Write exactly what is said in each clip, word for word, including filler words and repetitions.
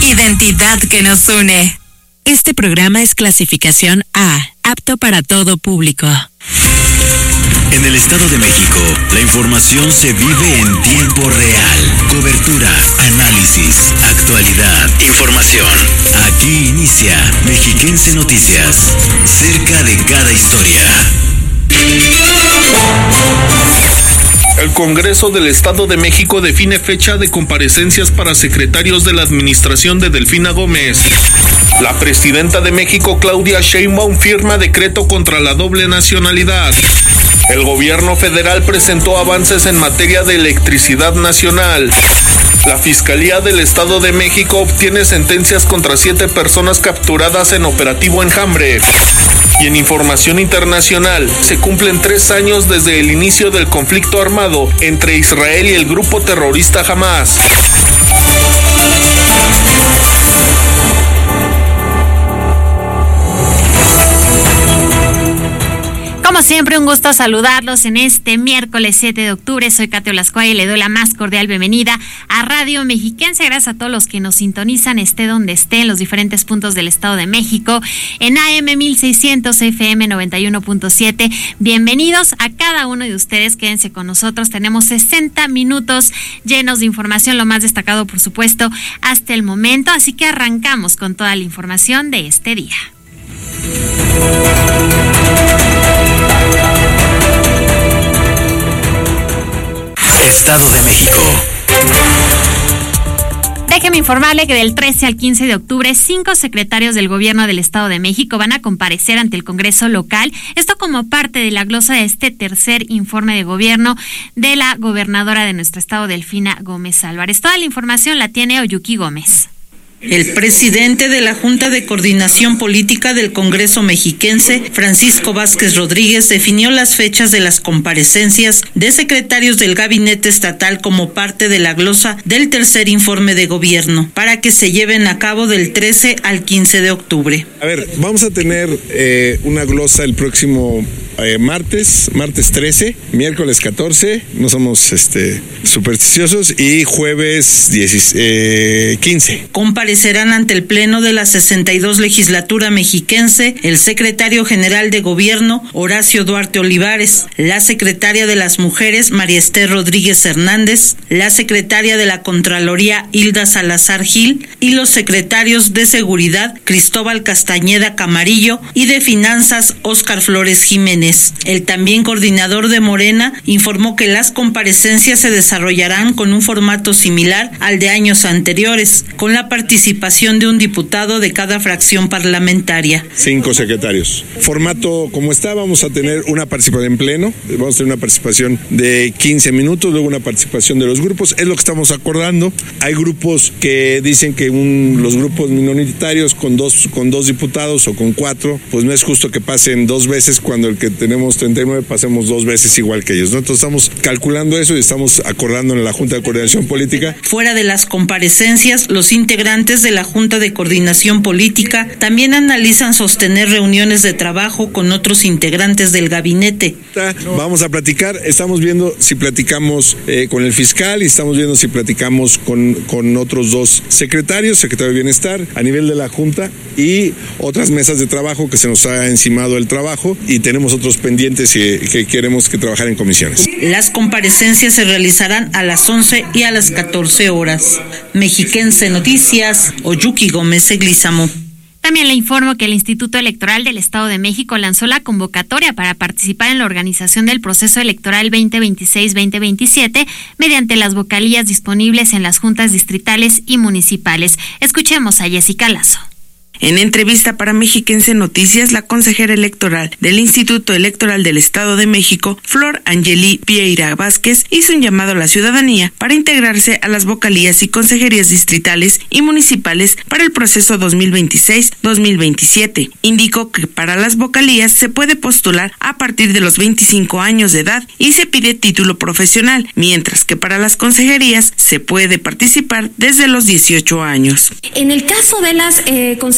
Identidad que nos une. Este programa es clasificación A, apto para todo público. En el Estado de México, la información se vive en tiempo real. Cobertura, análisis, actualidad, información. Aquí inicia Mexiquense Noticias. Cerca de cada historia. El Congreso del Estado de México define fecha de comparecencias para secretarios de la administración de Delfina Gómez. La presidenta de México, Claudia Sheinbaum, firma decreto contra la doble nacionalidad. El gobierno federal presentó avances en materia de electricidad nacional. La Fiscalía del Estado de México obtiene sentencias contra siete personas capturadas en operativo Enjambre. Y en información internacional, se cumplen tres años desde el inicio del conflicto armado entre Israel y el grupo terrorista Hamás. Como siempre, un gusto saludarlos en este miércoles siete de octubre. Soy Katia Olascoaga y le doy la más cordial bienvenida a Radio Mexiquense. Gracias a todos los que nos sintonizan, esté donde esté, en los diferentes puntos del Estado de México, en A M mil seiscientos, F M noventa y uno punto siete. Bienvenidos a cada uno de ustedes. Quédense con nosotros. Tenemos sesenta minutos llenos de información, lo más destacado, por supuesto, hasta el momento. Así que arrancamos con toda la información de este día. Estado de México. Déjeme informarle que del trece al quince de octubre, cinco secretarios del Gobierno del Estado de México van a comparecer ante el Congreso local. Esto como parte de la glosa de este tercer informe de gobierno de la gobernadora de nuestro estado, Delfina Gómez Álvarez. Toda la información la tiene Oyuki Gómez. El presidente de la Junta de Coordinación Política del Congreso Mexiquense, Francisco Vázquez Rodríguez, definió las fechas de las comparecencias de secretarios del Gabinete Estatal como parte de la glosa del tercer informe de gobierno, para que se lleven a cabo del trece al quince de octubre. A ver, vamos a tener eh, una glosa el próximo eh, martes, martes trece, miércoles catorce, no somos este, supersticiosos, y jueves diez, eh, quince. Comparecerán ante el Pleno de la sesenta y dos Legislatura Mexiquense el secretario general de Gobierno, Horacio Duarte Olivares, la secretaria de las Mujeres, María Esther Rodríguez Hernández, la secretaria de la Contraloría, Hilda Salazar Gil, y los secretarios de Seguridad, Cristóbal Castañeda Camarillo, y de Finanzas, Óscar Flores Jiménez. El también coordinador de Morena informó que las comparecencias se desarrollarán con un formato similar al de años anteriores, con la participación participación de un diputado de cada fracción parlamentaria. Cinco secretarios. Formato como está, vamos a tener una participación en pleno, vamos a tener una participación de quince minutos, luego una participación de los grupos, es lo que estamos acordando. Hay grupos que dicen que un, los grupos minoritarios con dos, con dos diputados o con cuatro, pues no es justo que pasen dos veces cuando el que tenemos treinta y nueve pasemos dos veces igual que ellos, ¿no? Entonces estamos calculando eso y estamos acordando en la Junta de Coordinación Política. Fuera de las comparecencias, los integrantes de la Junta de Coordinación Política también analizan sostener reuniones de trabajo con otros integrantes del gabinete. Vamos a platicar, estamos viendo si platicamos eh, con el fiscal y estamos viendo si platicamos con, con otros dos secretarios, secretario de Bienestar a nivel de la Junta y otras mesas de trabajo que se nos ha encimado el trabajo y tenemos otros pendientes y, que queremos que trabajar en comisiones. Las comparecencias se realizarán a las once y a las catorce horas. Mexiquense Noticias, Oyuki Gómez Eglizamo. También le informo que el Instituto Electoral del Estado de México lanzó la convocatoria para participar en la organización del proceso electoral veinte veintiséis veinte veintisiete mediante las vocalías disponibles en las juntas distritales y municipales. Escuchemos a Jessica Lazo. En entrevista para Mexiquense Noticias, la consejera electoral del Instituto Electoral del Estado de México, Flor Angeli Vieira Vázquez, hizo un llamado a la ciudadanía para integrarse a las vocalías y consejerías distritales y municipales para el proceso dos mil veintiséis dos mil veintisiete. Indicó que para las vocalías se puede postular a partir de los veinticinco años de edad y se pide título profesional, mientras que para las consejerías se puede participar desde los dieciocho años. En el caso de las eh, consejerías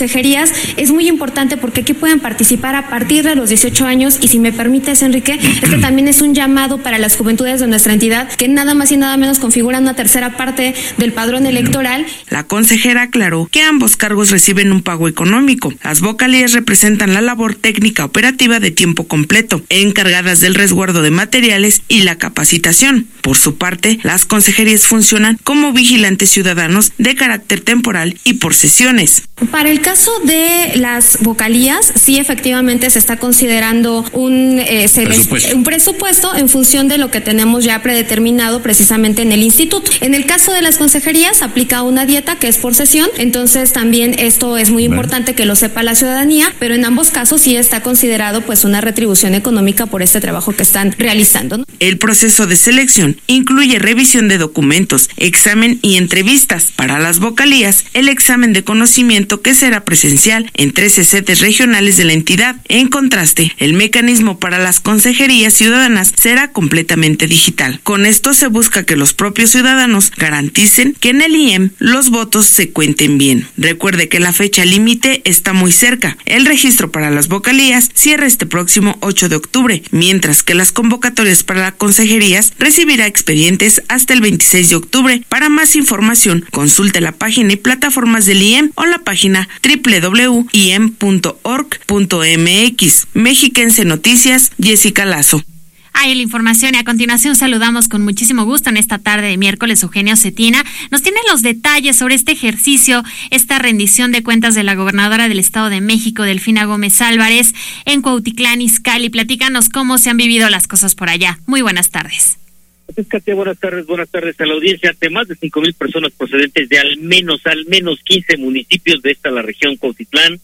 consejerías es muy importante porque aquí pueden participar a partir de los dieciocho años y si me permites, Enrique, este también es un llamado para las juventudes de nuestra entidad que nada más y nada menos configuran una tercera parte del padrón electoral. La consejera aclaró que ambos cargos reciben un pago económico. Las vocalías representan la labor técnica operativa de tiempo completo, encargadas del resguardo de materiales y la capacitación. Por su parte, las consejerías funcionan como vigilantes ciudadanos de carácter temporal y por sesiones. Para el caso de las vocalías, sí efectivamente se está considerando un, eh, se presupuesto. Les, un presupuesto en función de lo que tenemos ya predeterminado precisamente en el instituto. En el caso de las consejerías aplica una dieta que es por sesión, entonces también esto es muy importante que lo sepa la ciudadanía, pero en ambos casos sí está considerado pues una retribución económica por este trabajo que están realizando, ¿no? El proceso de selección incluye revisión de documentos, examen y entrevistas. Para las vocalías, el examen de conocimiento que será presencial en trece sedes regionales de la entidad. En contraste, el mecanismo para las consejerías ciudadanas será completamente digital. Con esto se busca que los propios ciudadanos garanticen que en el I E M los votos se cuenten bien. Recuerde que la fecha límite está muy cerca. El registro para las vocalías cierra este próximo ocho de octubre, mientras que las convocatorias para las consejerías recibirá expedientes hasta el veintiséis de octubre. Para más información, consulte la página y plataformas del I E M o la página doble u doble u doble u punto i e m punto org punto m x. Mexiquense Noticias, Jessica Lazo. Ahí la información y a continuación saludamos con muchísimo gusto en esta tarde de miércoles Eugenio Cetina. Nos tiene los detalles sobre este ejercicio, esta rendición de cuentas de la gobernadora del Estado de México, Delfina Gómez Álvarez, en Cuautitlán Izcalli. Platícanos cómo se han vivido las cosas por allá. Muy buenas tardes. Katia, buenas tardes, buenas tardes a la audiencia. Ante más de cinco mil personas procedentes de al menos, al menos quince municipios de esta, la región Cuautitlán,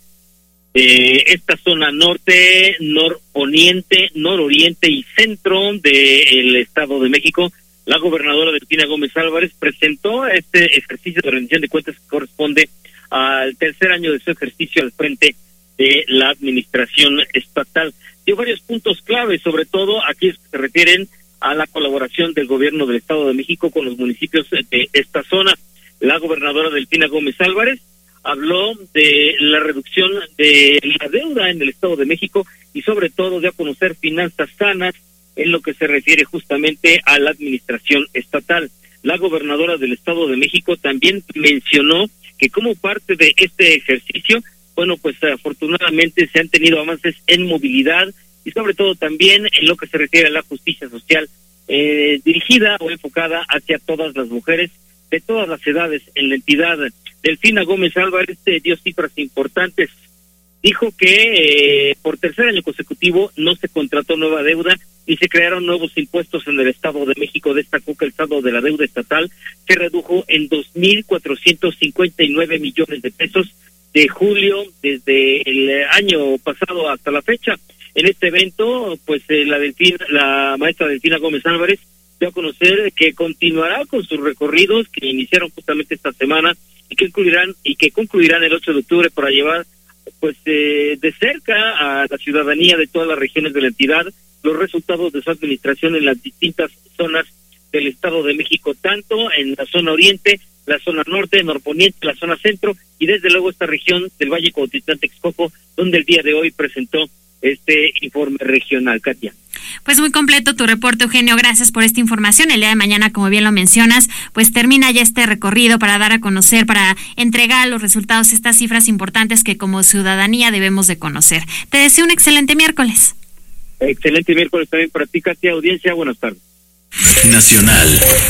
eh, esta zona norte, norponiente, nororiente y centro del Estado de México, la gobernadora Delfina Gómez Álvarez presentó este ejercicio de rendición de cuentas que corresponde al tercer año de su ejercicio al frente de la administración estatal. Dio varios puntos claves, sobre todo aquellos que se refieren a la colaboración del gobierno del Estado de México con los municipios de esta zona. La gobernadora Delfina Gómez Álvarez habló de la reducción de la deuda en el Estado de México y sobre todo de a conocer finanzas sanas en lo que se refiere justamente a la administración estatal. La gobernadora del Estado de México también mencionó que como parte de este ejercicio, bueno, pues afortunadamente se han tenido avances en movilidad y sobre todo también en lo que se refiere a la justicia social eh, dirigida o enfocada hacia todas las mujeres de todas las edades en la entidad. Delfina Gómez Álvarez eh, dio cifras importantes. Dijo que eh, por tercer año consecutivo no se contrató nueva deuda ni se crearon nuevos impuestos en el Estado de México. Destacó que el saldo de la deuda estatal se redujo en dos mil cuatrocientos cincuenta y nueve millones de pesos de julio desde el año pasado hasta la fecha. En este evento, pues eh, la Delfina, la maestra Delfina Gómez Álvarez dio a conocer que continuará con sus recorridos que iniciaron justamente esta semana y que incluirán y que concluirán el ocho de octubre para llevar pues eh, de cerca a la ciudadanía de todas las regiones de la entidad los resultados de su administración en las distintas zonas del Estado de México, tanto en la zona oriente, la zona norte, norponiente, la zona centro y desde luego esta región del Valle Cuautitlán-Texcoco, donde el día de hoy presentó este informe regional. Katia. Pues muy completo tu reporte, Eugenio, gracias por esta información. El día de mañana, como bien lo mencionas, pues termina ya este recorrido para dar a conocer, para entregar los resultados, estas cifras importantes que como ciudadanía debemos de conocer. Te deseo un excelente miércoles. Excelente miércoles también para ti, Katia. Audiencia, buenas tardes. Nacional.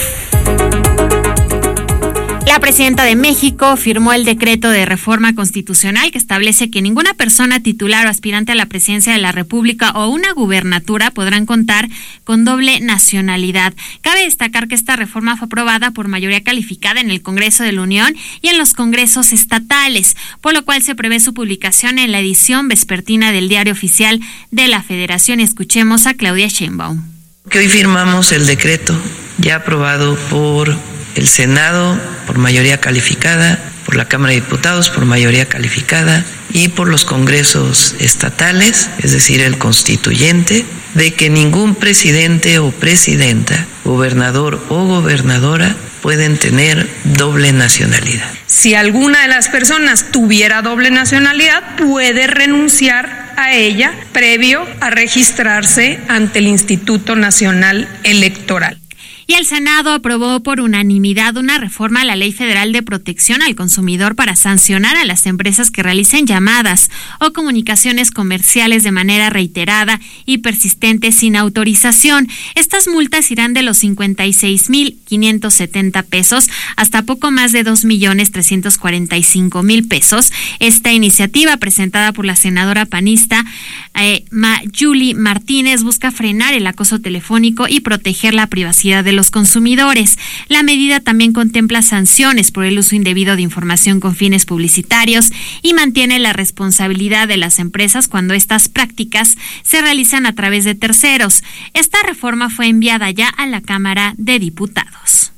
La presidenta de México firmó el decreto de reforma constitucional que establece que ninguna persona titular o aspirante a la presidencia de la República o una gubernatura podrán contar con doble nacionalidad. Cabe destacar que esta reforma fue aprobada por mayoría calificada en el Congreso de la Unión y en los congresos estatales, por lo cual se prevé su publicación en la edición vespertina del Diario Oficial de la Federación. Escuchemos a Claudia Sheinbaum. Que hoy firmamos el decreto ya aprobado por el Senado por mayoría calificada, por la Cámara de Diputados por mayoría calificada y por los congresos estatales, es decir, el constituyente, de que ningún presidente o presidenta, gobernador o gobernadora pueden tener doble nacionalidad. Si alguna de las personas tuviera doble nacionalidad, puede renunciar a ella previo a registrarse ante el Instituto Nacional Electoral. Y el Senado aprobó por unanimidad una reforma a la Ley Federal de Protección al Consumidor para sancionar a las empresas que realicen llamadas o comunicaciones comerciales de manera reiterada y persistente sin autorización. Estas multas irán de los cincuenta y seis mil quinientos setenta pesos hasta poco más de dos millones trescientos cuarenta y cinco mil pesos. Esta iniciativa, presentada por la senadora panista eh, Mayuli Martínez, busca frenar el acoso telefónico y proteger la privacidad de los consumidores. La medida también contempla sanciones por el uso indebido de información con fines publicitarios y mantiene la responsabilidad de las empresas cuando estas prácticas se realizan a través de terceros. Esta reforma fue enviada ya a la Cámara de Diputados.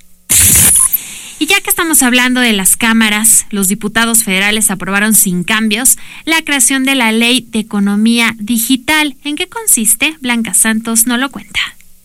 Y ya que estamos hablando de las cámaras, los diputados federales aprobaron sin cambios la creación de la Ley de Economía Digital. ¿En qué consiste? Blanca Santos nos lo cuenta.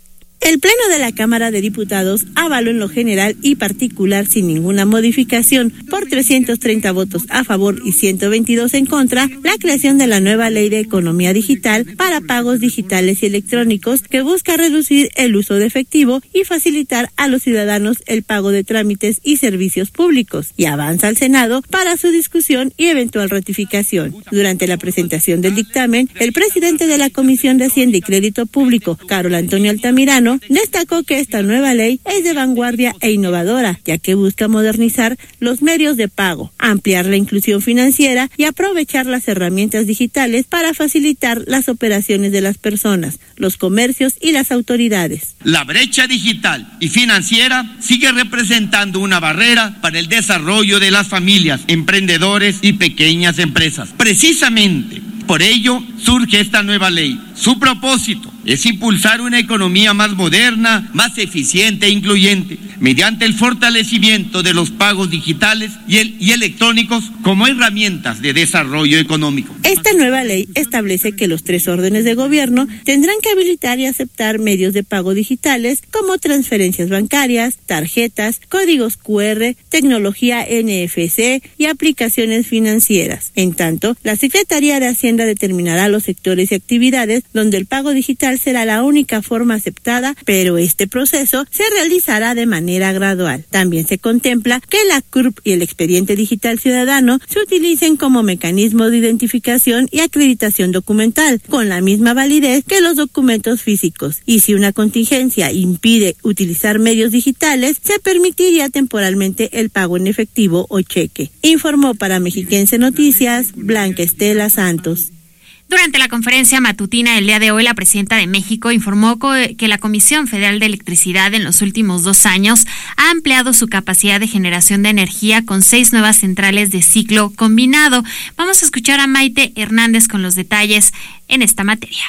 El Pleno de la Cámara de Diputados avaló en lo general y particular sin ninguna modificación, por trescientos treinta votos a favor y ciento veintidós en contra, la creación de la nueva Ley de Economía Digital para pagos digitales y electrónicos que busca reducir el uso de efectivo y facilitar a los ciudadanos el pago de trámites y servicios públicos, y avanza al Senado para su discusión y eventual ratificación. Durante la presentación del dictamen, el presidente de la Comisión de Hacienda y Crédito Público, Carlos Antonio Altamirano, destacó que esta nueva ley es de vanguardia e innovadora, ya que busca modernizar los medios de pago, ampliar la inclusión financiera y aprovechar las herramientas digitales para facilitar las operaciones de las personas, los comercios y las autoridades. La brecha digital y financiera sigue representando una barrera para el desarrollo de las familias, emprendedores y pequeñas empresas. Precisamente por ello surge esta nueva ley. Su propósito es impulsar una economía más moderna, más eficiente e incluyente, mediante el fortalecimiento de los pagos digitales y, el, y electrónicos como herramientas de desarrollo económico. Esta nueva ley establece que los tres órdenes de gobierno tendrán que habilitar y aceptar medios de pago digitales como transferencias bancarias, tarjetas, códigos cu erre, tecnología ene efe ce y aplicaciones financieras. En tanto, la Secretaría de Hacienda determinará los sectores y actividades donde el pago digital será la única forma aceptada, pero este proceso se realizará de manera gradual. También se contempla que la C U R P y el expediente digital ciudadano se utilicen como mecanismo de identificación y acreditación documental, con la misma validez que los documentos físicos. Y si una contingencia impide utilizar medios digitales, se permitiría temporalmente el pago en efectivo o cheque. Informó para Mexiquense Noticias, Blanca Estela Santos. Durante la conferencia matutina del día de hoy, la presidenta de México informó que la Comisión Federal de Electricidad en los últimos dos años ha ampliado su capacidad de generación de energía con seis nuevas centrales de ciclo combinado. Vamos a escuchar a Maite Hernández con los detalles en esta materia.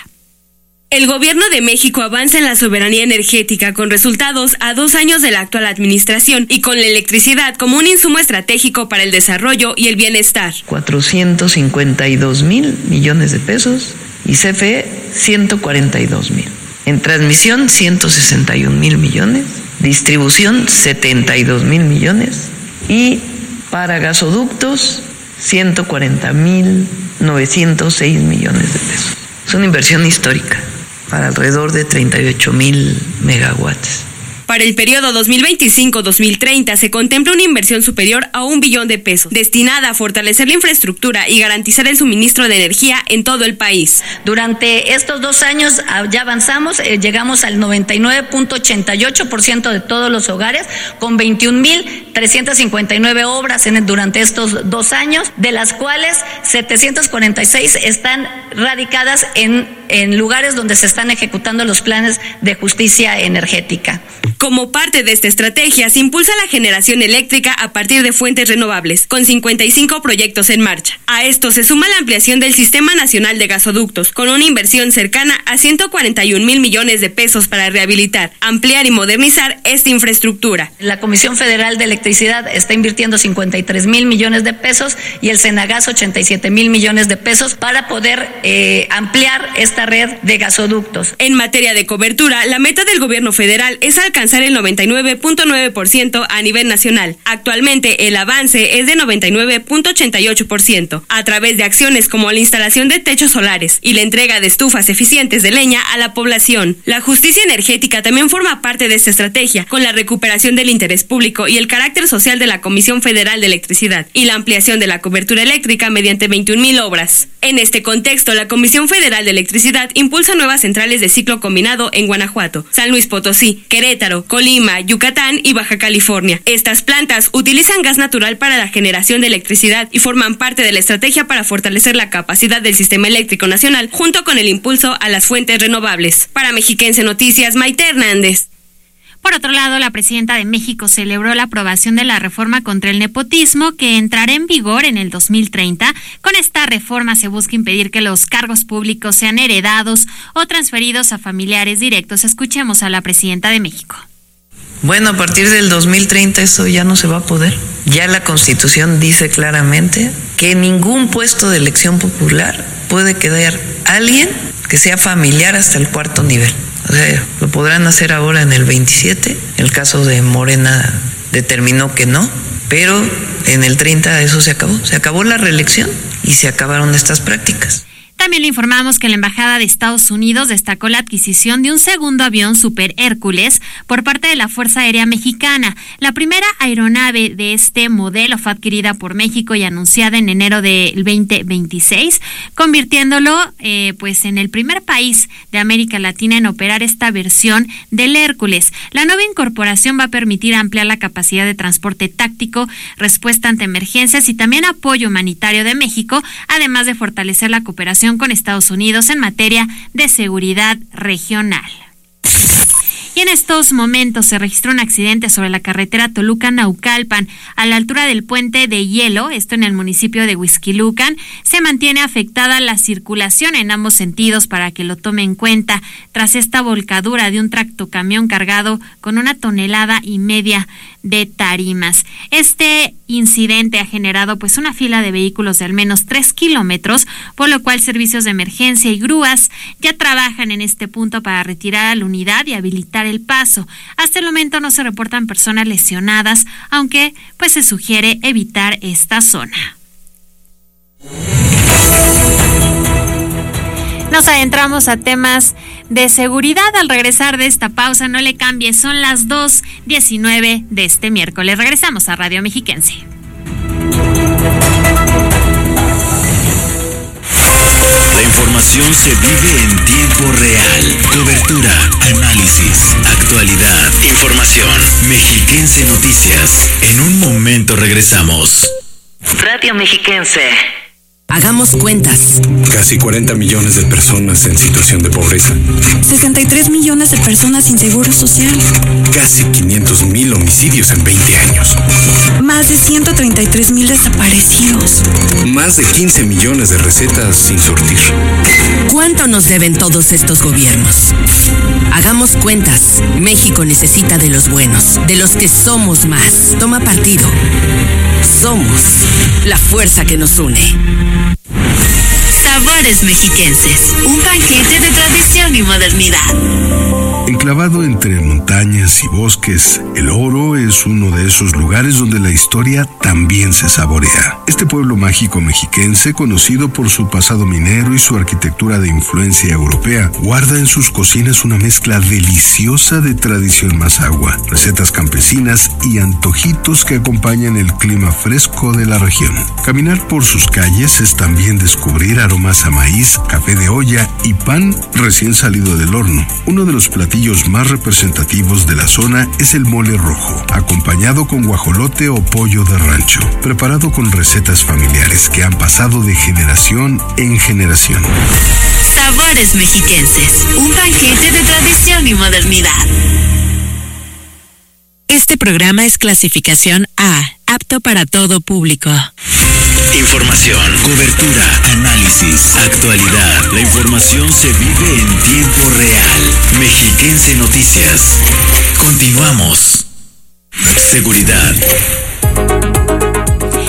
El gobierno de México avanza en la soberanía energética con resultados a dos años de la actual administración y con la electricidad como un insumo estratégico para el desarrollo y el bienestar. cuatrocientos cincuenta y dos mil millones de pesos y C F E ciento cuarenta y dos mil. En transmisión ciento sesenta y un mil millones, distribución setenta y dos mil millones y para gasoductos ciento cuarenta mil novecientos seis millones de pesos. Es una inversión histórica para alrededor de treinta y ocho mil megawatts. Para el periodo dos mil veinticinco a dos mil treinta se contempla una inversión superior a un billón de pesos, destinada a fortalecer la infraestructura y garantizar el suministro de energía en todo el país. Durante estos dos años ya avanzamos, eh, llegamos al noventa y nueve punto ochenta y ocho por ciento de todos los hogares, con veintiún mil trescientos cincuenta y nueve obras en, durante estos dos años, de las cuales setecientos cuarenta y seis están radicadas en, en lugares donde se están ejecutando los planes de justicia energética. Como parte de esta estrategia, se impulsa la generación eléctrica a partir de fuentes renovables, con cincuenta y cinco proyectos en marcha. A esto se suma la ampliación del Sistema Nacional de Gasoductos, con una inversión cercana a ciento cuarenta y un mil millones de pesos para rehabilitar, ampliar y modernizar esta infraestructura. La Comisión Federal de Electricidad está invirtiendo cincuenta y tres mil millones de pesos y el Senagas ochenta y siete mil millones de pesos para poder eh, ampliar esta red de gasoductos. En materia de cobertura, la meta del gobierno federal es alcanzar alcanzar el noventa y nueve punto nueve por ciento a nivel nacional. Actualmente el avance es de noventa y nueve punto ochenta y ocho por ciento, a través de acciones como la instalación de techos solares y la entrega de estufas eficientes de leña a la población. La justicia energética también forma parte de esta estrategia, con la recuperación del interés público y el carácter social de la Comisión Federal de Electricidad y la ampliación de la cobertura eléctrica mediante veintiún mil obras. En este contexto, la Comisión Federal de Electricidad impulsa nuevas centrales de ciclo combinado en Guanajuato, San Luis Potosí, Querétaro, Colima, Yucatán y Baja California. Estas plantas utilizan gas natural para la generación de electricidad y forman parte de la estrategia para fortalecer la capacidad del sistema eléctrico nacional junto con el impulso a las fuentes renovables. Para Mexiquense Noticias, Maite Hernández. Por otro lado, la presidenta de México celebró la aprobación de la reforma contra el nepotismo que entrará en vigor en el dos mil treinta. Con esta reforma se busca impedir que los cargos públicos sean heredados o transferidos a familiares directos. Escuchemos a la presidenta de México. Bueno, a partir del dos mil treinta eso ya no se va a poder. Ya la Constitución dice claramente que ningún puesto de elección popular puede quedar alguien que sea familiar hasta el cuarto nivel. O sea, lo podrán hacer ahora en el veintisiete, el caso de Morena determinó que no, pero en el treinta eso se acabó, se acabó la reelección y se acabaron estas prácticas. También le informamos que la Embajada de Estados Unidos destacó la adquisición de un segundo avión Super Hércules por parte de la Fuerza Aérea Mexicana. La primera aeronave de este modelo fue adquirida por México y anunciada en enero del veinte veintiséis, convirtiéndolo eh, pues en el primer país de América Latina en operar esta versión del Hércules. La nueva incorporación va a permitir ampliar la capacidad de transporte táctico, respuesta ante emergencias y también apoyo humanitario de México, además de fortalecer la cooperación con Estados Unidos en materia de seguridad regional. Y en estos momentos se registró un accidente sobre la carretera Toluca-Naucalpan, a la altura del puente de hielo, esto en el municipio de Huixquilucan. Se mantiene afectada la circulación en ambos sentidos para que lo tome en cuenta, tras esta volcadura de un tractocamión cargado con una tonelada y media de tarimas. Este incidente ha generado pues una fila de vehículos de al menos tres kilómetros, por lo cual servicios de emergencia y grúas ya trabajan en este punto para retirar a la unidad y habilitar el paso. Hasta el momento no se reportan personas lesionadas, aunque pues se sugiere evitar esta zona. Nos adentramos a temas de seguridad al regresar de esta pausa. No le cambie, son las dos diecinueve de este miércoles. Regresamos a Radio Mexiquense. La información se vive en tiempo real. Cobertura, análisis, actualidad, información. Mexiquense Noticias. En un momento regresamos. Radio Mexiquense. Hagamos cuentas. Casi cuarenta millones de personas en situación de pobreza. sesenta y tres millones de personas sin seguro social. Casi quinientos mil homicidios en veinte años. Más de ciento treinta y tres mil desaparecidos. Más de quince millones de recetas sin surtir. ¿Cuánto nos deben todos estos gobiernos? Hagamos cuentas. México necesita de los buenos, de los que somos más. Toma partido. Somos la fuerza que nos une. Sabores mexiquenses, un banquete de tradición y modernidad. Enclavado entre montañas y bosques, El Oro es uno de esos lugares donde la historia también se saborea. Este pueblo mágico mexiquense, conocido por su pasado minero y su arquitectura de influencia europea, guarda en sus cocinas una mezcla deliciosa de tradición mazahua, recetas campesinas y antojitos que acompañan el clima fresco de la región. Caminar por sus calles es también descubrir aromas a maíz, café de olla y pan recién salido del horno. Uno de los platillos más representativos de la zona es el mole rojo, acompañado con guajolote o pollo de rancho, preparado con recetas familiares que han pasado de generación en generación. Sabores mexiquenses, un banquete de tradición y modernidad. Este programa es clasificación A, apto para todo público. Información, cobertura, análisis, actualidad. La información se vive en tiempo real. Mexiquense Noticias. Continuamos. Seguridad.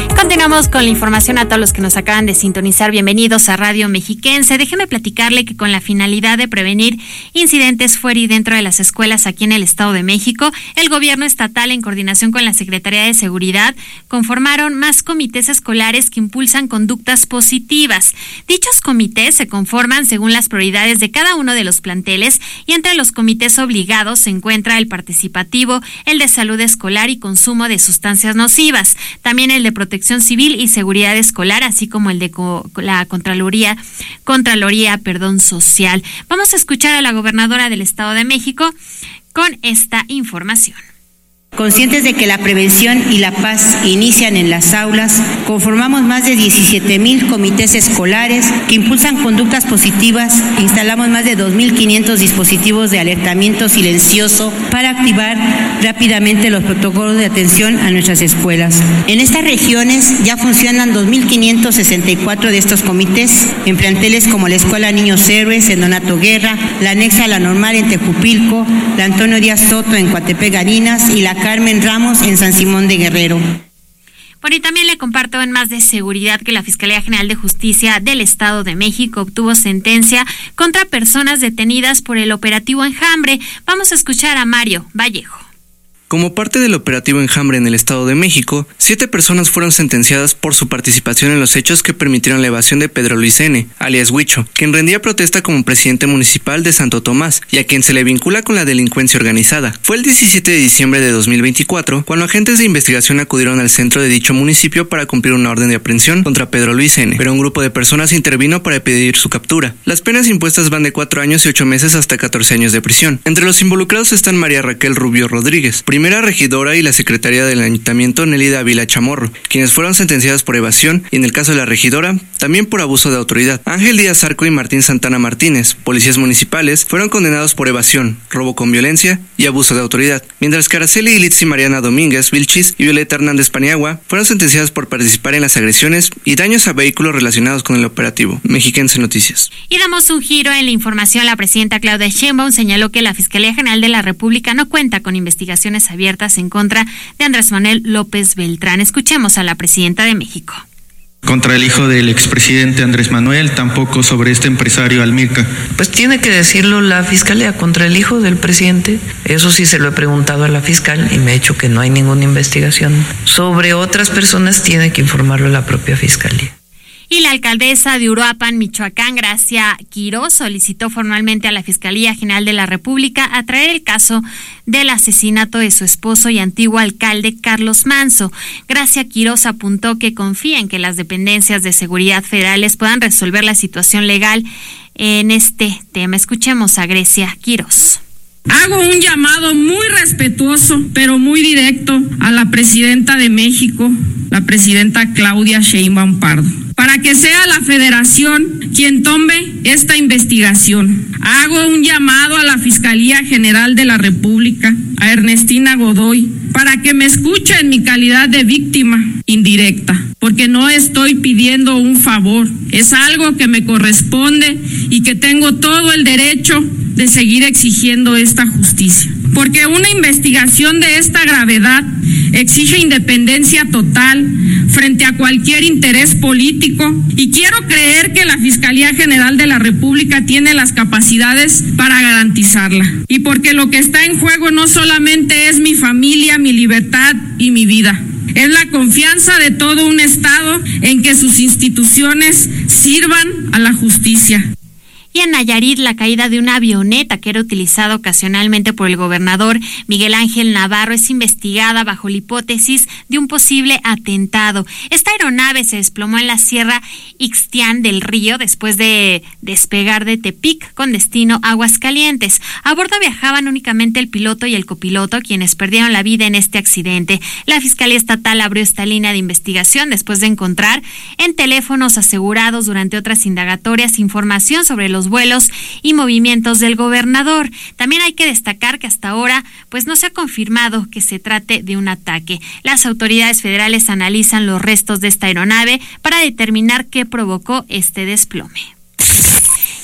Continuamos con la información a todos los que nos acaban de sintonizar. Bienvenidos a Radio Mexiquense. Déjeme platicarle que con la finalidad de prevenir incidentes fuera y dentro de las escuelas aquí en el Estado de México, el gobierno estatal, en coordinación con la Secretaría de Seguridad, conformaron más comités escolares que impulsan conductas positivas. Dichos comités se conforman según las prioridades de cada uno de los planteles, y entre los comités obligados se encuentra el participativo, el de salud escolar y consumo de sustancias nocivas, también el de protección civil y seguridad escolar, así como el de co- la Contraloría, Contraloría, perdón, social. Vamos a escuchar a la gobernadora del Estado de México con esta información. Conscientes de que la prevención y la paz inician en las aulas, conformamos más de diecisiete mil comités escolares que impulsan conductas positivas. Instalamos más de dos mil quinientos dispositivos de alertamiento silencioso para activar rápidamente los protocolos de atención a nuestras escuelas. En estas regiones ya funcionan dos mil quinientos sesenta y cuatro de estos comités en planteles como la Escuela Niños Héroes en Donato Guerra, la anexa a la Normal en Tejupilco, la Antonio Díaz Soto en Coatepec Garinas y la Carmen Ramos en San Simón de Guerrero. Bueno, y también le comparto en más de seguridad que la Fiscalía General de Justicia del Estado de México obtuvo sentencia contra personas detenidas por el operativo Enjambre. Vamos a escuchar a Mario Vallejo. Como parte del operativo Enjambre en el Estado de México, siete personas fueron sentenciadas por su participación en los hechos que permitieron la evasión de Pedro Luis N., alias Huicho, quien rendía protesta como presidente municipal de Santo Tomás y a quien se le vincula con la delincuencia organizada. Fue el diecisiete de diciembre de dos mil veinticuatro cuando agentes de investigación acudieron al centro de dicho municipio para cumplir una orden de aprehensión contra Pedro Luis N., pero un grupo de personas intervino para pedir su captura. Las penas impuestas van de cuatro años y ocho meses hasta catorce años de prisión. Entre los involucrados están María Raquel Rubio Rodríguez, primera regidora, y la secretaria del ayuntamiento Nelly Dávila Chamorro, quienes fueron sentenciadas por evasión y, en el caso de la regidora, también por abuso de autoridad. Ángel Díaz Zarco y Martín Santana Martínez, policías municipales, fueron condenados por evasión, robo con violencia y abuso de autoridad, mientras que Araceli y Litsi Mariana Domínguez Vilchis y Violeta Hernández Paniagua fueron sentenciadas por participar en las agresiones y daños a vehículos relacionados con el operativo. Mexiquense Noticias. Y damos un giro en la información. La presidenta Claudia Sheinbaum señaló que la Fiscalía General de la República no cuenta con investigaciones abiertas en contra de Andrés Manuel López Beltrán. Escuchemos a la presidenta de México. Contra el hijo del expresidente Andrés Manuel, tampoco sobre este empresario Almirca. Pues tiene que decirlo la fiscalía. Contra el hijo del presidente, eso sí se lo he preguntado a la fiscal y me ha dicho que no hay ninguna investigación. Sobre otras personas tiene que informarlo la propia fiscalía. Y la alcaldesa de Uruapan, Michoacán, Gracia Quiroz, solicitó formalmente a la Fiscalía General de la República a traer el caso del asesinato de su esposo y antiguo alcalde Carlos Manso. Gracia Quiroz apuntó que confía en que las dependencias de seguridad federales puedan resolver la situación legal en este tema. Escuchemos a Gracia Quiroz. Hago un llamado muy respetuoso, pero muy directo a la presidenta de México, la presidenta Claudia Sheinbaum Pardo, para que sea la Federación quien tome esta investigación. Hago un llamado a la Fiscalía General de la República, a Ernestina Godoy, para que me escuche en mi calidad de víctima indirecta, porque no estoy pidiendo un favor, es algo que me corresponde y que tengo todo el derecho de seguir exigiendo esta justicia. Porque una investigación de esta gravedad exige independencia total frente a cualquier interés político, y quiero creer que la Fiscalía General de la República tiene las capacidades para garantizarla. Y porque lo que está en juego no solamente es mi familia, mi libertad y mi vida. Es la confianza de todo un Estado en que sus instituciones sirvan a la justicia. Y en Nayarit, la caída de una avioneta que era utilizada ocasionalmente por el gobernador Miguel Ángel Navarro es investigada bajo la hipótesis de un posible atentado. Esta aeronave se desplomó en la Sierra Ixtián del Río después de despegar de Tepic con destino a Aguascalientes. A bordo viajaban únicamente el piloto y el copiloto, quienes perdieron la vida en este accidente. La Fiscalía Estatal abrió esta línea de investigación después de encontrar en teléfonos asegurados durante otras indagatorias información sobre los vuelos y movimientos del gobernador. También hay que destacar que hasta ahora pues no se ha confirmado que se trate de un ataque. Las autoridades federales analizan los restos de esta aeronave para determinar qué provocó este desplome.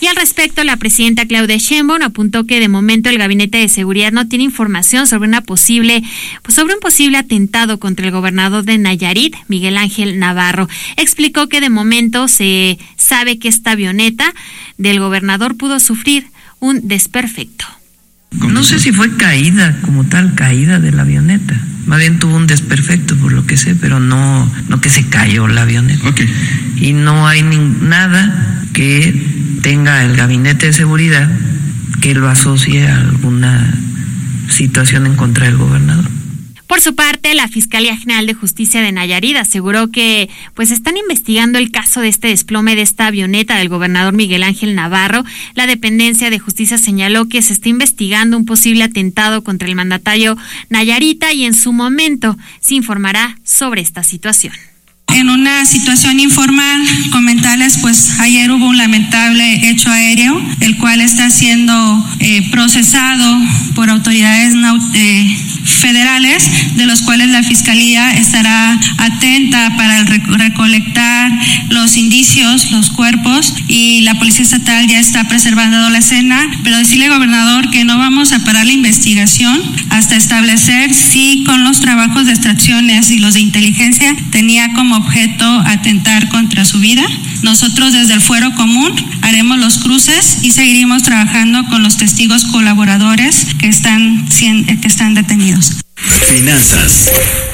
Y al respecto, la presidenta Claudia Sheinbaum apuntó que de momento el Gabinete de Seguridad no tiene información sobre una posible, pues sobre un posible atentado contra el gobernador de Nayarit, Miguel Ángel Navarro. Explicó que de momento se sabe que esta avioneta del gobernador pudo sufrir un desperfecto. No sé si fue caída como tal, caída de la avioneta. Más bien tuvo un desperfecto, por lo que sé, pero no, no que se cayó la avioneta. Okay. Y no hay ni, nada que tenga el Gabinete de Seguridad que lo asocie a alguna situación en contra del gobernador. Por su parte, la Fiscalía General de Justicia de Nayarit aseguró que pues están investigando el caso de este desplome de esta avioneta del gobernador Miguel Ángel Navarro. La dependencia de justicia señaló que se está investigando un posible atentado contra el mandatario nayarita y en su momento se informará sobre esta situación. En una situación informal, comentarles, pues ayer hubo un lamentable hecho aéreo, el cual está siendo eh, procesado por autoridades eh, federales, de los cuales la Fiscalía estará atenta para el rec- recolectar los indicios, los cuerpos, y la Policía Estatal ya está preservando la escena, pero decirle, gobernador, que no vamos a parar la investigación hasta establecer si con los trabajos de extracciones y los de inteligencia tenía como objeto atentar contra su vida. Nosotros desde el Fuero Común haremos los cruces y seguiremos trabajando con los testigos colaboradores que están, que están detenidos. Finanzas.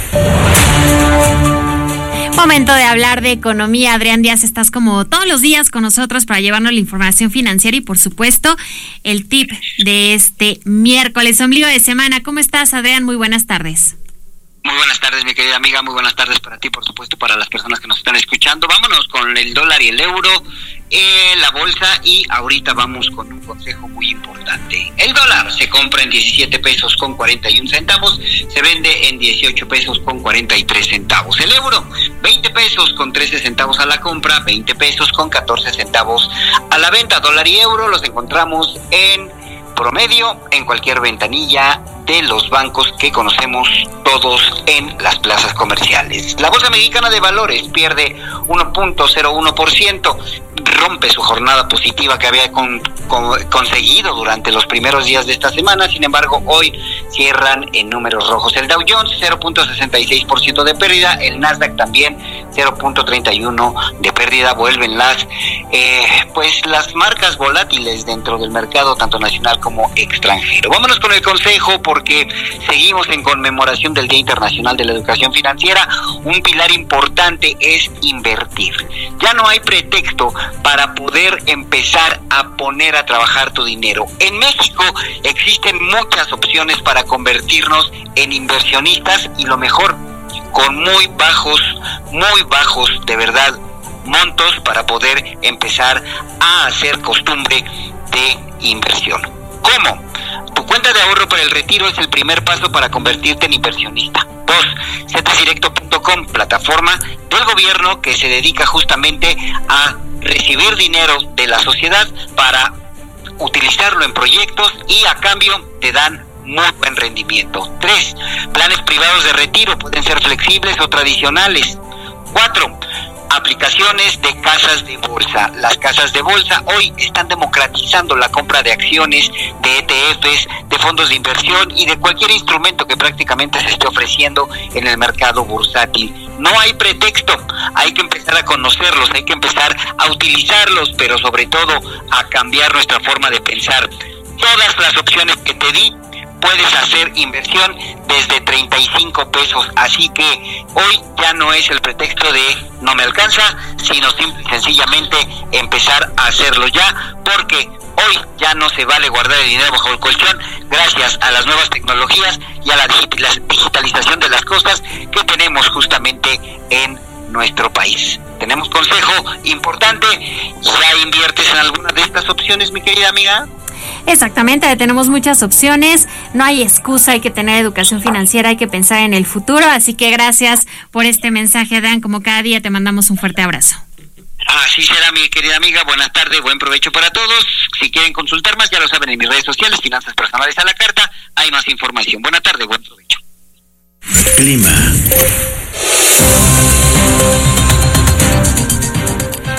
Momento de hablar de economía. Adrián Díaz, estás como todos los días con nosotros para llevarnos la información financiera y, por supuesto, el tip de este miércoles, ombligo de semana. ¿Cómo estás, Adrián? Muy buenas tardes. Muy buenas tardes, mi querida amiga, muy buenas tardes para ti, por supuesto, para las personas que nos están escuchando. Vámonos con el dólar y el euro, eh, la bolsa, y ahorita vamos con un consejo muy importante. El dólar se compra en diecisiete pesos con cuarenta y un centavos, se vende en dieciocho pesos con cuarenta y tres centavos. El euro, veinte pesos con trece centavos a la compra, veinte pesos con catorce centavos a la venta. Dólar y euro los encontramos en promedio en cualquier ventanilla de los bancos que conocemos todos en las plazas comerciales. La Bolsa Mexicana de Valores pierde uno punto cero uno por ciento, rompe su jornada positiva que había con, con, conseguido durante los primeros días de esta semana. Sin embargo, hoy cierran en números rojos. El Dow Jones cero punto sesenta y seis por ciento de pérdida, el Nasdaq también cero punto treinta y uno por ciento de pérdida. Vuelven las eh, pues las marcas volátiles dentro del mercado tanto nacional como extranjero. Vámonos con el consejo, porque seguimos en conmemoración del Día Internacional de la Educación Financiera. Un pilar importante es invertir. Ya no hay pretexto para poder empezar a poner a trabajar tu dinero. En México existen muchas opciones para convertirnos en inversionistas, y lo mejor, con muy bajos, muy bajos, de verdad, montos para poder empezar a hacer costumbre de inversión. ¿Cómo? Tu cuenta de ahorro para el retiro es el primer paso para convertirte en inversionista. Dos, cetes directo punto com, plataforma del gobierno que se dedica justamente a recibir dinero de la sociedad para utilizarlo en proyectos, y a cambio te dan muy buen rendimiento. Tres, planes privados de retiro, pueden ser flexibles o tradicionales. Cuatro, aplicaciones de casas de bolsa. Las casas de bolsa hoy están democratizando la compra de acciones, de E T Fs, de fondos de inversión y de cualquier instrumento que prácticamente se esté ofreciendo en el mercado bursátil. No hay pretexto, hay que empezar a conocerlos, hay que empezar a utilizarlos, pero sobre todo a cambiar nuestra forma de pensar. Todas las opciones que te di, puedes hacer inversión desde treinta y cinco pesos, así que hoy ya no es el pretexto de no me alcanza, sino simple y sencillamente empezar a hacerlo ya, porque hoy ya no se vale guardar el dinero bajo el colchón, gracias a las nuevas tecnologías y a la digitalización de las cosas que tenemos justamente en nuestro país. Tenemos consejo importante: ¿ya inviertes en alguna de estas opciones, mi querida amiga? Exactamente, tenemos muchas opciones, no hay excusa, hay que tener educación financiera, hay que pensar en el futuro, así que gracias por este mensaje, Dan, como cada día te mandamos un fuerte abrazo. Así será, mi querida amiga, buenas tardes, buen provecho para todos. Si quieren consultar más, ya lo saben, en mis redes sociales, Finanzas Personales a la Carta, hay más información. Buena tarde, buen provecho. Clima. Lo invitamos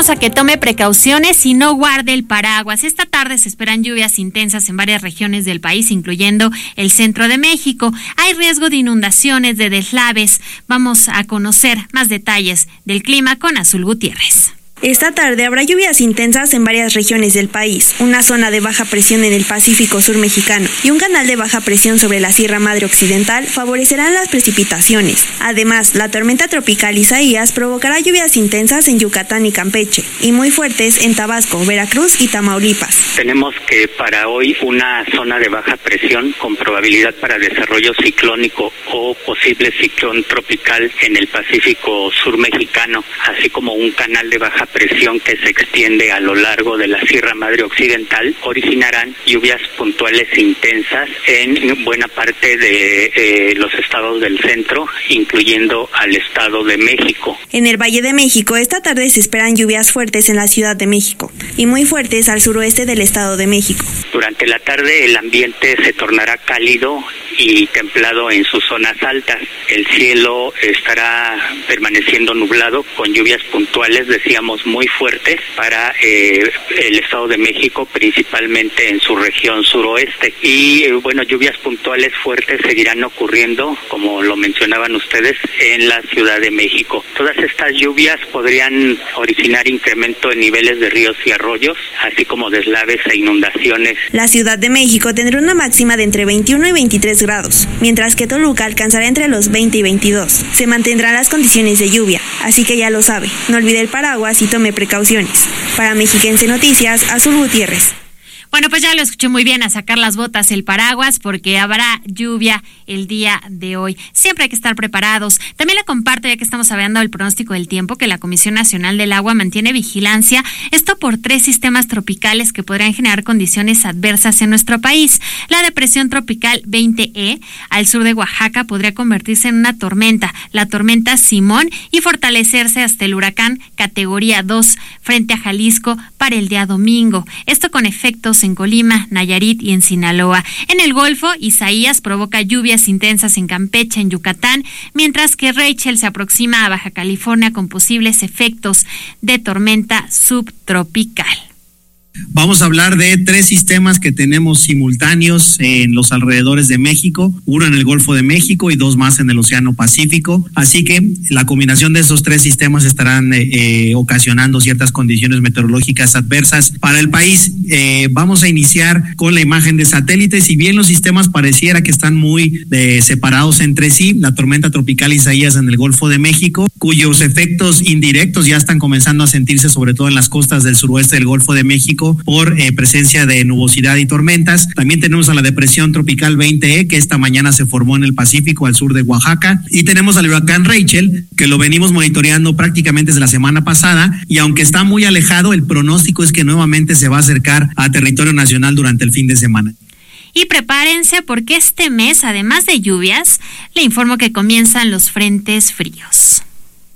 invitamos a que tome precauciones y no guarde el paraguas. Esta tarde se esperan lluvias intensas en varias regiones del país, incluyendo el centro de México. Hay riesgo de inundaciones, de deslaves. Vamos a conocer más detalles del clima con Azul Gutiérrez. Esta tarde habrá lluvias intensas en varias regiones del país, una zona de baja presión en el Pacífico Sur mexicano y un canal de baja presión sobre la Sierra Madre Occidental favorecerán las precipitaciones. Además, la tormenta tropical Isaías provocará lluvias intensas en Yucatán y Campeche y muy fuertes en Tabasco, Veracruz y Tamaulipas. Tenemos que para hoy una zona de baja presión con probabilidad para desarrollo ciclónico o posible ciclón tropical en el Pacífico Sur mexicano, así como un canal de baja presión que se extiende a lo largo de la Sierra Madre Occidental, originarán lluvias puntuales intensas en buena parte de eh, los estados del centro, incluyendo al Estado de México. En el Valle de México, esta tarde se esperan lluvias fuertes en la Ciudad de México y muy fuertes al suroeste del Estado de México. Durante la tarde el ambiente se tornará cálido y templado en sus zonas altas. El cielo estará permaneciendo nublado con lluvias puntuales, decíamos, muy fuertes para eh, el Estado de México, principalmente en su región suroeste. Y eh, bueno, lluvias puntuales fuertes seguirán ocurriendo, como lo mencionaban ustedes, en la Ciudad de México. Todas estas lluvias podrían originar incremento en niveles de ríos y arroyos, así como deslaves e inundaciones. La Ciudad de México tendrá una máxima de entre veintiuno y veintitrés grados, mientras que Toluca alcanzará entre los veinte y veintidós. Se mantendrán las condiciones de lluvia, así que ya lo sabe, no olvide el paraguas y tome precauciones. Para Mexiquense Noticias, Azul Gutiérrez. Bueno, pues ya lo escuché muy bien, a sacar las botas, el paraguas, porque habrá lluvia el día de hoy. Siempre hay que estar preparados. También le comparto, ya que estamos hablando del pronóstico del tiempo, que la Comisión Nacional del Agua mantiene vigilancia, esto por tres sistemas tropicales que podrían generar condiciones adversas en nuestro país. La depresión tropical veinte E al sur de Oaxaca podría convertirse en una tormenta, la tormenta Simón, y fortalecerse hasta el huracán categoría dos frente a Jalisco para el día domingo. Esto con efectos en Colima, Nayarit y en Sinaloa. En el Golfo, Isaías provoca lluvias intensas en Campeche, en Yucatán, mientras que Rachel se aproxima a Baja California con posibles efectos de tormenta subtropical. Vamos a hablar de tres sistemas que tenemos simultáneos en los alrededores de México, uno en el Golfo de México y dos más en el Océano Pacífico. Así que la combinación de estos tres sistemas estarán eh, eh, ocasionando ciertas condiciones meteorológicas adversas para el país. Eh, vamos a iniciar con la imagen de satélite. Si bien los sistemas pareciera que están muy eh, separados entre sí, la tormenta tropical Isaías en el Golfo de México, cuyos efectos indirectos ya están comenzando a sentirse sobre todo en las costas del suroeste del Golfo de México, por eh, presencia de nubosidad y tormentas. También tenemos a la depresión tropical veinte E, que esta mañana se formó en el Pacífico al sur de Oaxaca, y tenemos al huracán Rachel, que lo venimos monitoreando prácticamente desde la semana pasada, y aunque está muy alejado, el pronóstico es que nuevamente se va a acercar a territorio nacional durante el fin de semana. Y prepárense porque este mes, además de lluvias, le informo que comienzan los frentes fríos.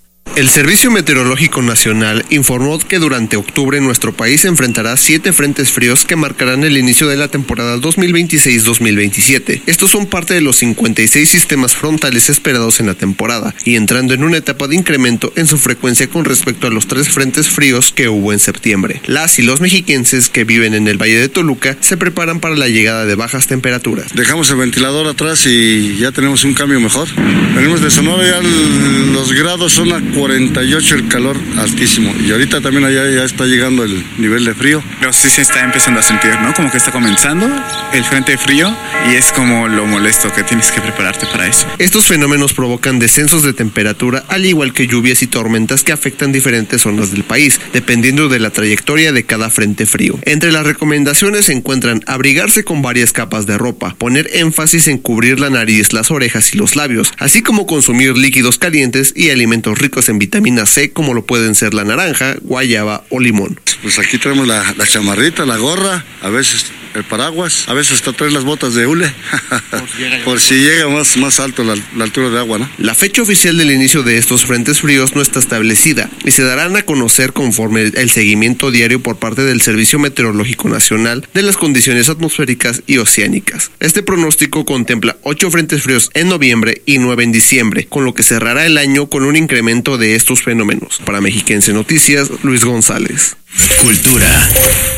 El Servicio Meteorológico Nacional informó que durante octubre nuestro país enfrentará siete frentes fríos que marcarán el inicio de la temporada dos mil veintiséis dos mil veintisiete. Estos son parte de los cincuenta y seis sistemas frontales esperados en la temporada y entrando en una etapa de incremento en su frecuencia con respecto a los tres frentes fríos que hubo en septiembre. Las y los mexiquenses que viven en el Valle de Toluca se preparan para la llegada de bajas temperaturas. Dejamos el ventilador atrás y ya tenemos un cambio mejor. Venimos de Sonora, ya los grados son a cuarenta y ocho, el calor altísimo, y ahorita también allá ya está llegando el nivel de frío. Pero sí se está empezando a sentir, ¿no? Como que está comenzando el frente frío y es como lo molesto que tienes que prepararte para eso. Estos fenómenos provocan descensos de temperatura, al igual que lluvias y tormentas que afectan diferentes zonas del país, dependiendo de la trayectoria de cada frente frío. Entre las recomendaciones se encuentran abrigarse con varias capas de ropa, poner énfasis en cubrir la nariz, las orejas y los labios, así como consumir líquidos calientes y alimentos ricos en vitamina C, como lo pueden ser la naranja, guayaba o limón. Pues aquí tenemos la, la chamarrita, la gorra, a veces el paraguas, a veces hasta traer las botas de hule, por si llega más, más alto la, la altura de agua, ¿no? La fecha oficial del inicio de estos frentes fríos no está establecida y se darán a conocer conforme el seguimiento diario por parte del Servicio Meteorológico Nacional de las condiciones atmosféricas y oceánicas. Este pronóstico contempla ocho frentes fríos en noviembre y nueve en diciembre, con lo que cerrará el año con un incremento de estos fenómenos. Para Mexiquense Noticias, Luis González. Cultura.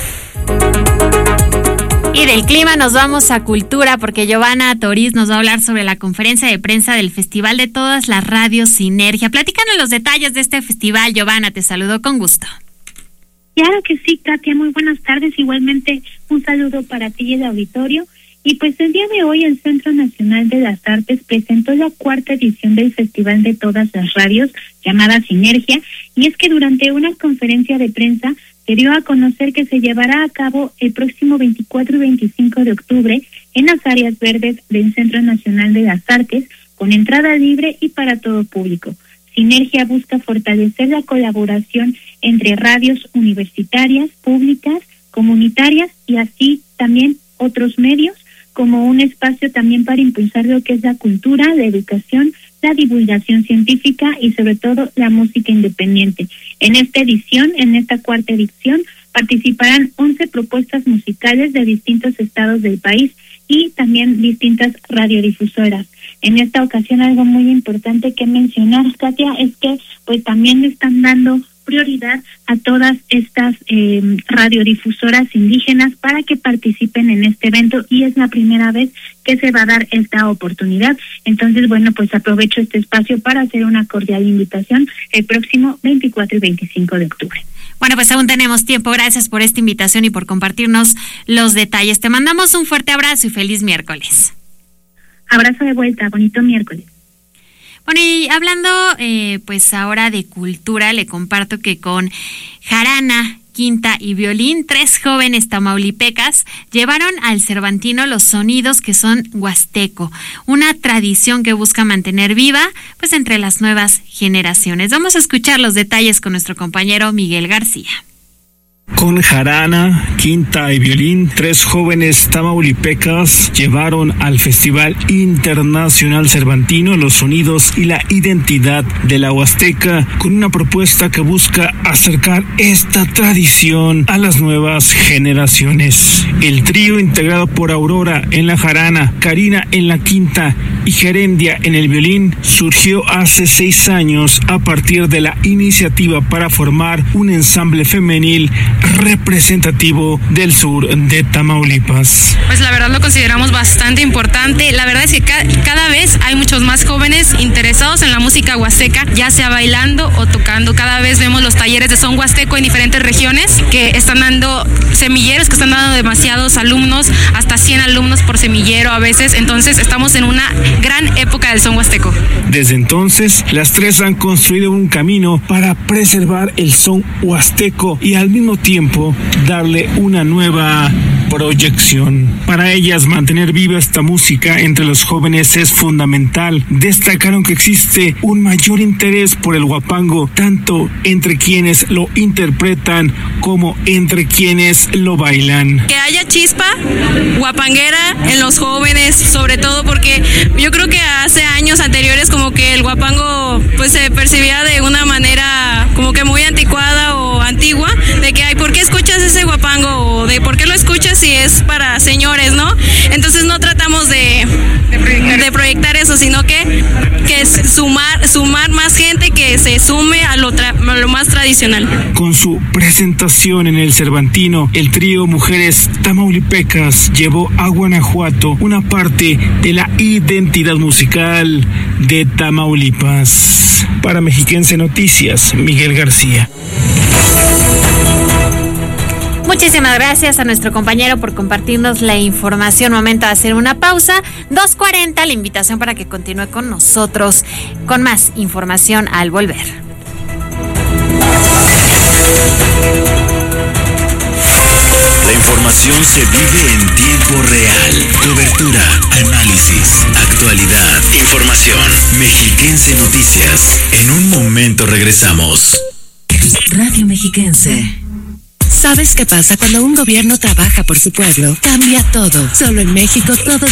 Y del clima nos vamos a cultura porque Giovanna Toriz nos va a hablar sobre la conferencia de prensa del Festival de Todas las Radios Sinergia. Platícanos los detalles de este festival, Giovanna, te saludo con gusto. Claro que sí, Katia, muy buenas tardes. Igualmente un saludo para ti y el auditorio. Y pues el día de hoy el Centro Nacional de las Artes presentó la cuarta edición del Festival de Todas las Radios, llamada Sinergia, y es que durante una conferencia de prensa se dio a conocer que se llevará a cabo el próximo veinticuatro y veinticinco de octubre en las áreas verdes del Centro Nacional de las Artes, con entrada libre y para todo público. Sinergia busca fortalecer la colaboración entre radios universitarias, públicas, comunitarias y así también otros medios, como un espacio también para impulsar lo que es la cultura, la educación, la divulgación científica y sobre todo la música independiente. En esta edición, en esta cuarta edición, participarán once propuestas musicales de distintos estados del país y también distintas radiodifusoras. En esta ocasión algo muy importante que mencionar, Katia, es que pues también le están dando prioridad a todas estas eh, radiodifusoras indígenas para que participen en este evento y es la primera vez que se va a dar esta oportunidad. Entonces, bueno, pues aprovecho este espacio para hacer una cordial invitación el próximo veinticuatro y veinticinco de octubre. Bueno, pues aún tenemos tiempo. Gracias por esta invitación y por compartirnos los detalles. Te mandamos un fuerte abrazo y feliz miércoles. Abrazo de vuelta, bonito miércoles. Bueno, y hablando eh, pues ahora de cultura, le comparto que con jarana, quinta y violín, tres jóvenes tamaulipecas llevaron al Cervantino los sonidos que son huasteco, una tradición que busca mantener viva pues entre las nuevas generaciones. Vamos a escuchar los detalles con nuestro compañero Miguel García. Con jarana, quinta y violín, tres jóvenes tamaulipecas llevaron al Festival Internacional Cervantino los sonidos y la identidad de la Huasteca, con una propuesta que busca acercar esta tradición a las nuevas generaciones. El trío, integrado por Aurora en la jarana, Karina en la quinta y Gerendia en el violín, surgió hace seis años a partir de la iniciativa para formar un ensamble femenil representativo del sur de Tamaulipas. Pues la verdad lo consideramos bastante importante. La verdad es que ca- cada vez hay muchos más jóvenes interesados en la música huasteca, ya sea bailando o tocando. Cada vez vemos los talleres de son huasteco en diferentes regiones que están dando semilleros, que están dando demasiados alumnos, hasta cien alumnos por semillero a veces. Entonces estamos en una gran época del son huasteco. Desde entonces, las tres han construido un camino para preservar el son huasteco y al mismo tiempo darle una nueva proyección. Para ellas, mantener viva esta música entre los jóvenes es fundamental. Destacaron que existe un mayor interés por el huapango, tanto entre quienes lo interpretan como entre quienes lo bailan. Que haya chispa huapanguera en los jóvenes, sobre todo porque yo creo que hace años anteriores como que el huapango pues se percibía de una manera como que muy anticuada o antigua, de que ay, ¿por qué escuchas ese huapango? O de ¿por qué lo escuchas si es para señores, no? Entonces no tratamos de, de, proyectar. de proyectar eso, sino que, que es sumar, sumar más gente que se sume a lo, tra, a lo más tradicional. Con su presentación en el Cervantino, el trío Mujeres Tamaulipecas llevó a Guanajuato una parte de la identidad musical de Tamaulipas. Para Mexiquense Noticias, Miguel García. Muchísimas gracias a nuestro compañero por compartirnos la información. Momento de hacer una pausa. dos cuarenta, la invitación para que continúe con nosotros con más información al volver. La información se vive en tiempo real. Cobertura, análisis, actualidad, información. Mexiquense Noticias. En un momento regresamos. Radio Mexiquense. ¿Sabes qué pasa cuando un gobierno trabaja por su pueblo? Cambia todo. Solo en México todo